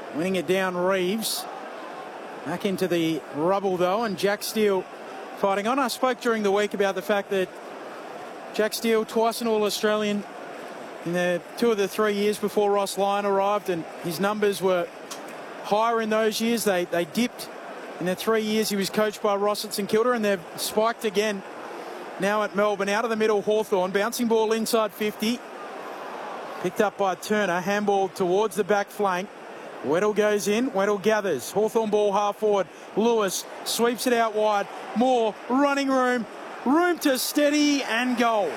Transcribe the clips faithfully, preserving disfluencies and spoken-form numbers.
Winning it down, Reeves. Back into the rubble, though, and Jack Steele fighting on. I spoke during the week about the fact that Jack Steele, twice an All-Australian in the two of the three years before Ross Lyon arrived, and his numbers were higher in those years. They, they dipped in the three years he was coached by Ross at St Kilda, and they've spiked again now at Melbourne. Out of the middle, Hawthorn. Bouncing ball inside fifty. Picked up by Turner. Handball towards the back flank. Weddle goes in. Weddle gathers. Hawthorn ball half forward. Lewis sweeps it out wide. More running room. Room to steady and goal.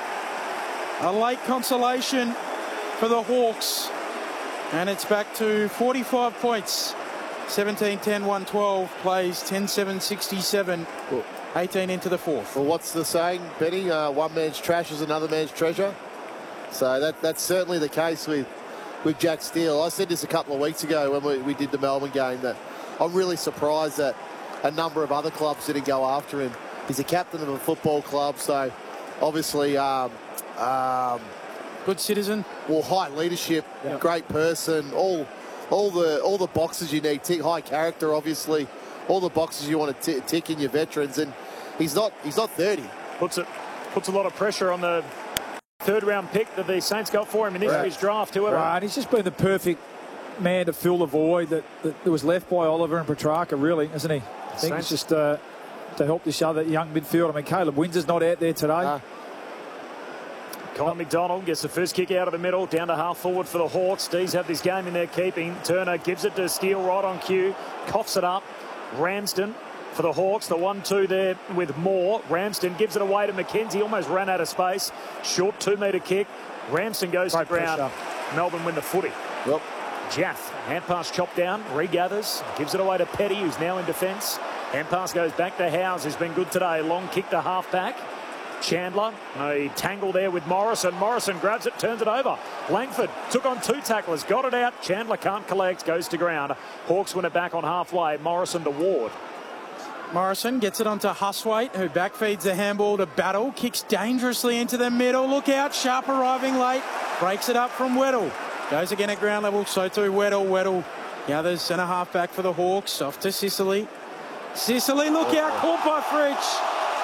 A late consolation for the Hawks. And it's back to forty-five points. seventeen ten, one twelve. Plays ten seven sixty-seven. eighteen into the fourth. Well, what's the saying, Benny? Uh, one man's trash is another man's treasure. So that that's certainly the case with, with Jack Steele. I said this a couple of weeks ago when we, we did the Melbourne game, that I'm really surprised that a number of other clubs didn't go after him. He's a captain of a football club, so obviously um, um, good citizen. Well, high leadership, yep. Great person, all all the all the boxes you need. Tick, high character, obviously, all the boxes you want to tick in your veterans, and he's not he's not thirty. Puts it puts a lot of pressure on the third round pick that the Saints got for him in this year's draft. Whoever. Right, he's just been the perfect man to fill the void that, that, that was left by Oliver and Petrarca, really, isn't he? I think Saints. it's just uh, to help this other young midfield. I mean, Caleb Windsor's not out there today. Uh, Colin McDonald gets the first kick out of the middle, down to half forward for the Hawks. D's have this game in their keeping. Turner gives it to Steele right on cue, coughs it up. Ramsden for the Hawks, the one two there with Moore. Ramsden gives it away to McKenzie, almost ran out of space. Short two metre kick. Ramsden goes Great to ground. pressure. Melbourne win the footy. Yep. Jaff, hand pass chopped down, regathers, gives it away to Petty, who's now in defence. Hand pass goes back to Howes, who's been good today. Long kick to half back. Chandler, a tangle there with Morrison. Morrison grabs it, turns it over. Langford took on two tacklers, got it out. Chandler can't collect, goes to ground. Hawks win it back on halfway. Morrison to Ward. Morrison gets it onto Huswaite, who backfeeds the handball to Battle. Kicks dangerously into the middle. Look out, Sharp arriving late. Breaks it up from Weddle. Goes again at ground level, so too Weddle. Weddle gathers centre half back for the Hawks. Off to Sicily. Sicily, look out, caught by Fritsch.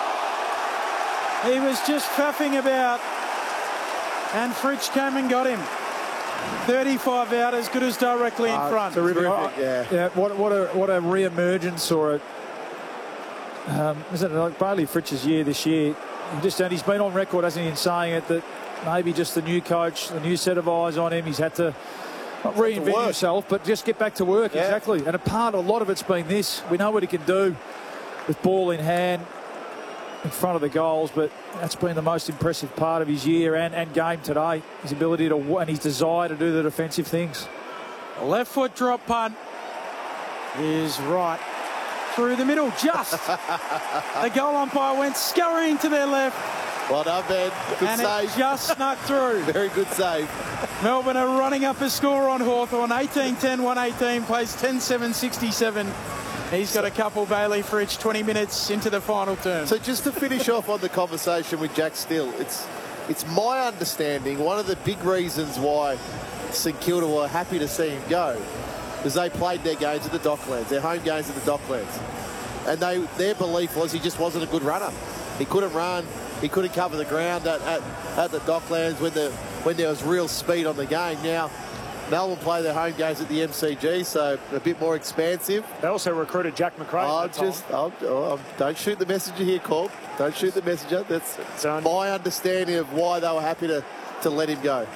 He was just faffing about, and Fritsch came and got him. thirty-five out, as good as directly in uh, front. Terrific. Oh, yeah. yeah. What what a what a re-emergence, or a um, isn't it like Bailey Fritsch's year this year? He just and he's been on record, hasn't he, in saying it, that maybe just the new coach, the new set of eyes on him. He's had to not reinvent himself, but just get back to work. Yeah. Exactly. And a part, a lot of it's been this. We know what he can do with ball in hand, in front of the goals, but that's been the most impressive part of his year and, and game today. His ability to and his desire to do the defensive things. A left foot drop punt is right through the middle. Just the goal umpire went scurrying to their left. Well done, Ben. Good and save. It just snuck through. Very good save. Melbourne are running up a score on Hawthorn. eighteen ten, one eighteen, plays ten seven sixty-seven. He's got a couple, Bailey Fritsch, twenty minutes into the final term. So just to finish off on the conversation with Jack Steele, it's it's my understanding one of the big reasons why St Kilda were happy to see him go is they played their games at the Docklands, their home games at the Docklands. And they their belief was he just wasn't a good runner. He couldn't run, he couldn't cover the ground at, at, at the Docklands when, the, when there was real speed on the game. Now, Melbourne play their home games at the M C G, so a bit more expansive. They also recruited Jack McRae. Oh, just oh, oh, don't shoot the messenger here, Corb. Don't shoot the messenger. That's so, my understanding of why they were happy to, to let him go.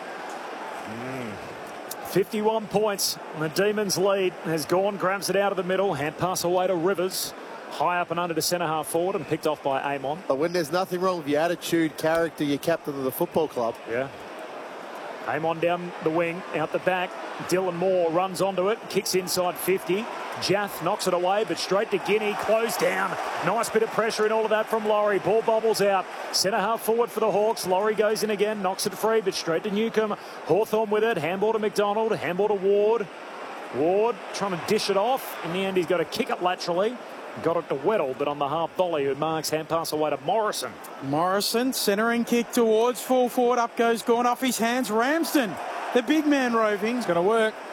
Mm. fifty-one points. The Demons lead has gone, grabs it out of the middle. Hand pass away to Rivers. High up and under to centre half forward and picked off by Amon. But when there's nothing wrong with your attitude, character, you're captain of the football club. Yeah. Amon down the wing, out the back. Dylan Moore runs onto it, kicks inside fifty. Jaff knocks it away, but straight to Guinea, closed down. Nice bit of pressure in all of that from Laurie. Ball bobbles out. Centre half forward for the Hawks. Laurie goes in again, knocks it free, but straight to Newcomb. Hawthorn with it. Handball to McDonald. Handball to Ward. Ward trying to dish it off. In the end, he's got to kick it laterally. Got it to Weddle, but on the half volley, who marks hand pass away to Morrison. Morrison, centering kick towards full forward. Up goes Gawn off his hands. Ramsden, the big man roving. It's going to work.